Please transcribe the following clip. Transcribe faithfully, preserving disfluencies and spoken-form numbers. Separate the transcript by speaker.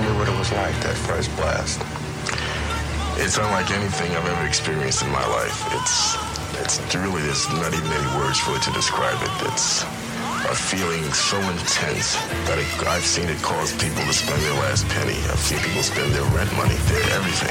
Speaker 1: me what it was like, that first blast.
Speaker 2: It's unlike anything I've ever experienced in my life. It's, it's really, there's not even any words for it to describe it. It's a feeling so intense that it, I've seen it cause people to spend their last penny. I've seen people spend their rent money, their everything.